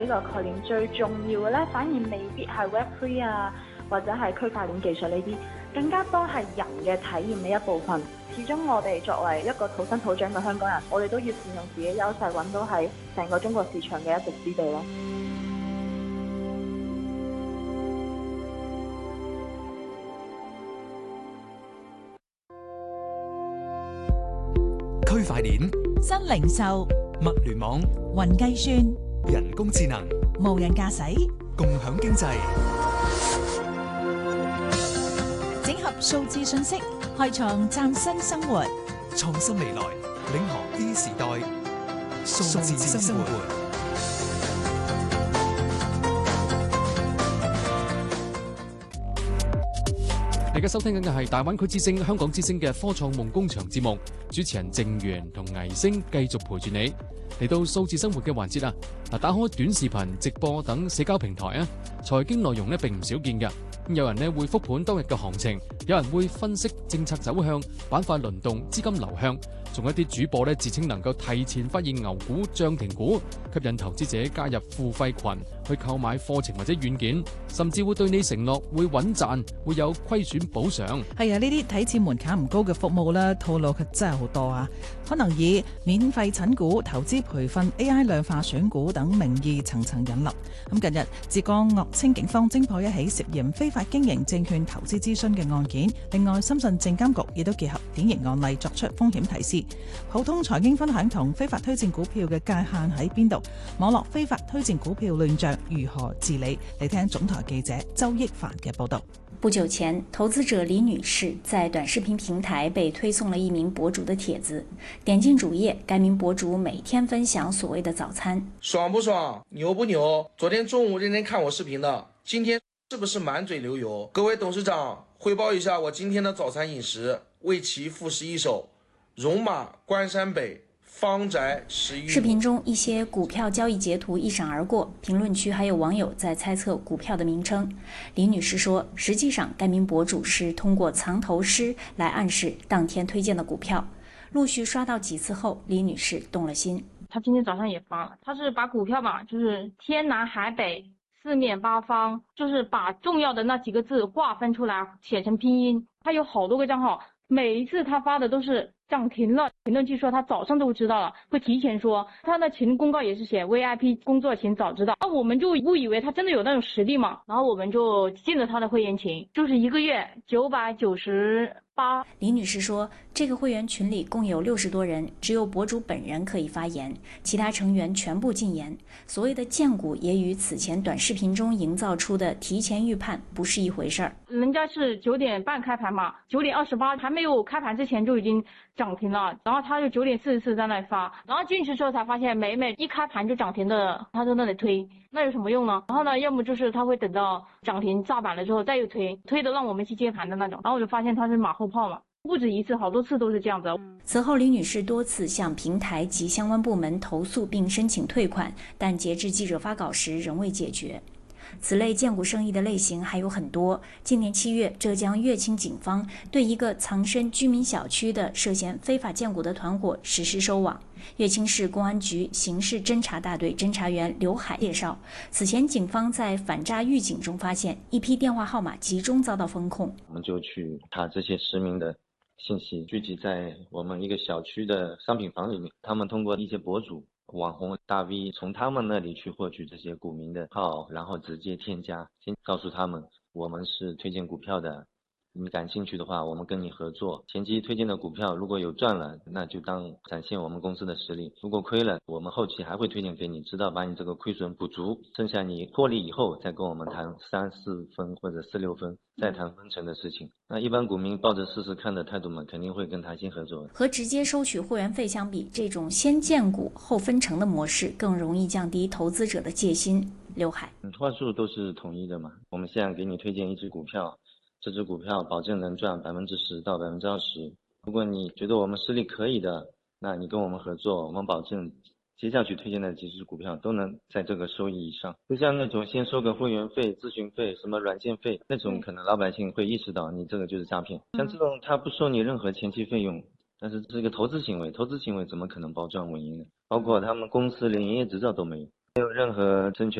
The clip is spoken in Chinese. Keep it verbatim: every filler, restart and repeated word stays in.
呢個概念最重要嘅咧，反而未必係 Web 三 啊，或者係區塊鏈技術呢啲，更加多係人嘅體驗嘅一部分。始終我哋作為一個土生土長嘅香港人，我哋都要善用自己優勢，揾到喺成個中國市場嘅一席之地咯。 區塊鏈、 新零售、 物聯網、 雲計算、 人工智能、 無人駕駛、 共享經濟， 整合數字信息，開創嶄新生活。 創新未來，領航 A 時代，數字生活。 你而家收聽緊嘅係大灣區之聲、香港之聲嘅科創夢工場節目，主持人鄭源同倪星繼續陪住你嚟到數字生活嘅環節啊！嗱，打開短視頻、直播等社交平台啊，財經內容咧並唔少見嘅。有人咧會復盤當日嘅行情，有人會分析政策走向、板塊輪動、資金流向，仲有一啲主播咧自稱能夠提前發現牛股、漲停股，吸引投資者加入付費群去購買課程或者軟件，甚至會對你承諾會穩賺，會有虧損補償。 係啊，呢啲睇似門檻唔高嘅服務啦，套路佢真係好多啊！可能以免費診股、投資培訓、A I 量化選股等名義層層引流。咁近日，浙江樂清警方偵破一起涉嫌非法經營證券投資諮詢嘅案件。另外，深圳證監局亦都結合典型案例作出風險提示。普通財經分享同非法推薦股票嘅界限喺邊度？網絡非法推薦股票亂象如何治理？嚟聽總台記者周益凡嘅報道。 不久前，投資者李女士在短視頻平台被推送了一名博主的帖子，點進主頁，該名博主每天分享所謂的早餐。 爽不爽？牛不牛？昨天中午認真看我視頻的，今天是不是滿嘴流油？各位董事長，匯報一下我今天的早餐飲食，為其復習一首戎馬關山北，方宅十一。 視頻中一些股票交易截圖一閃而過，評論區還有網友在猜測股票的名稱。李女士說，實際上該名博主是通過藏頭詩來暗示當天推薦的股票。陸續刷到幾次後，李女士動了心。 他今天早上也發了，他是把股票嘛，就是天南海北四面八方，就是把重要的那幾個字劃分出來寫成拼音。他有好多個賬號，每一次他發的都是漲停了，評論區說他早上都知道了，會提前說。他的群公告也是寫 V I P 工作請早知道。那我們就誤以為他真的有那種實力嘛，然後我們就進了他的會員群，就是一個月九百九十八。 李女士說，這個會員群裡共有六十多人，只有博主本人可以發言，其他成員全部禁言。所謂的薦股也與此前短視頻中營造出的提前預判不是一回事兒。 人家是九點半開盤嘛，九點二十八還沒有開盤之前就已經漲停了，然後他就九點四十四在那裡發，然後進去之後才發現每每一開盤就漲停的，他在那裡推，那有什麼用呢？然後呢，要麼就是他會等到漲停炸板了之後再又推，推的讓我們去接盤的那種，然後我就發現他是馬後炮嘛，不止一次，好多次都是這樣子。 此後，李女士多次向平台及相關部門投訴並申請退款，但截至記者發稿時仍未解決。此類薦股生意的類型還有很多。今年七月，浙江樂清警方對一個藏身居民小區的涉嫌非法薦股的團夥實施收網。樂清市公安局刑事偵查大隊偵查員劉海介紹，此前警方在反詐預警中發現一批電話號碼集中遭到封控， 我們就去查這些實名的信息，聚集在我們一個小區的商品房裡面，他們通過一些博主、網紅大 V 從他們那裡去獲取這些股民的號，然後直接添加，先告訴他們我們是推薦股票的，你感興趣的話我們跟你合作，前期推薦的股票如果有賺了，那就當展現我們公司的實力，如果虧了，我們後期還會推薦給你，直到把你這個虧損補足，剩下你獲利以後再跟我們談三四分或者四六分，再談分成的事情。那一般股民抱着試試看的態度嘛，肯定會跟他先合作。 和直接收取會員費相比，這種先薦股後分成的模式更容易降低投資者的戒心。劉海， 話術都是統一的嘛，我們現在給你推薦一隻股票，這隻股票保證能賺百分之十到百分之二十。如果你覺得我們實力可以的，那你跟我們合作，我們保證接下去推薦的幾隻股票都能在這個收益以上。就像那種先收個會員費、諮詢費、什麼軟件費，那種可能老百姓會意識到你這個就是詐騙。像這種他不收你任何前期費用，但是這是一個投資行為，投資行為怎麼可能保賺穩贏呢？包括他們公司連營業執照都沒有。 没有任何正确